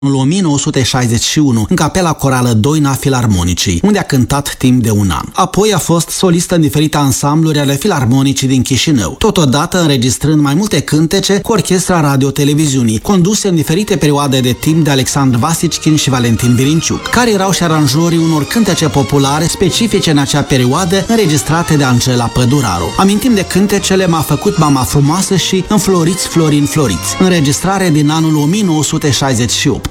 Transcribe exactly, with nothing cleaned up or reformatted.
În o mie nouă sute șaizeci și unu, în Capela Corală Doina Filarmonicii, unde a cântat timp de un an. Apoi a fost solistă în diferite ansambluri ale Filarmonicii din Chișinău, totodată înregistrând mai multe cântece cu orchestra radio-televiziunii, conduse în diferite perioade de timp de Alexandru Vasichin și Valentin Virinciuc, care erau și aranjorii unor cântece populare specifice în acea perioadă, înregistrate de Angela Păduraru. Amintim de cântecele M-a făcut mama frumoasă și Înfloriți, Florin, Floriți, înregistrare din anul o mie nouă sute șaizeci și opt.